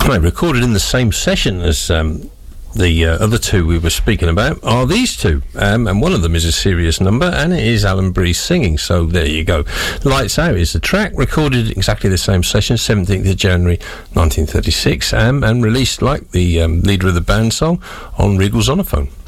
recorded in the same session as the other two we were speaking about are these two, and one of them is a serious number, and it is Alan Breeze singing, so there you go. Lights Out is the track, recorded exactly the same session, 17th of January 1936, and released like the leader of the band song on Regal's Honophone.